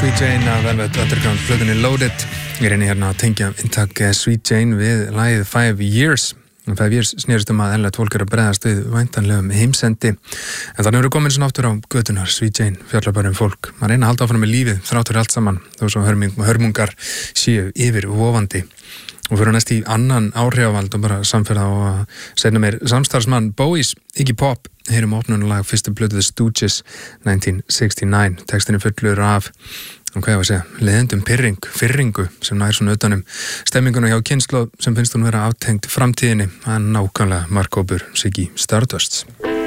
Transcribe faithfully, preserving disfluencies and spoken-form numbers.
Sweet Jane af Velvet Underground plötunni Loaded. Ég reyni hérna að tengja inntak Sweet Jane við lagið Five Years. Five Years snerist um að ennlega fólk er að bregðast við væntanlegum heimsendi. En þannig eru komin svona aftur á götunar. Sweet Jane fjallar bara um fólk. Maður reyna að halda áfram með lífið þrátt fyrir allt saman. Þó svo hörmung, hörmungar séu yfir vofandi. Og fyrir næst í annan áhrifavald og bara samferða og að segna mér samstarfsmann Bowies, Iggy Pop, heyrum opnunulag fyrstu plötu The Stooges nineteen sixty-nine. Textin er fullur af, og hvað ég var að segja, leiðendum pyrring, fyrringu sem nær svona utanum stemminguna hjá kynslóð sem finnst hún vera aftengt framtíðinni. Það er nákvæmlega markhópur Ziggy Stardust.